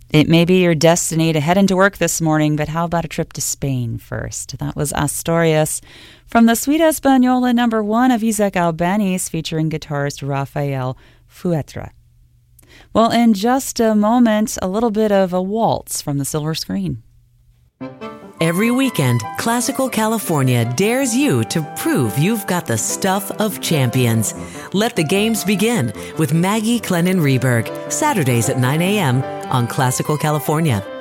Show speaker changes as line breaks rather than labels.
It may be your destiny to head into work this morning, but how about a trip to Spain first? That was Asturias from the Suite Española #1 of Isaac Albéniz, featuring guitarist Rafael Fuetra. Well, in just a moment, a little bit of a waltz from the silver screen.
Every weekend, Classical California dares you to prove you've got the stuff of champions. Let the games begin with Maggie Clennon Rehberg, Saturdays at 9 a.m. on Classical California.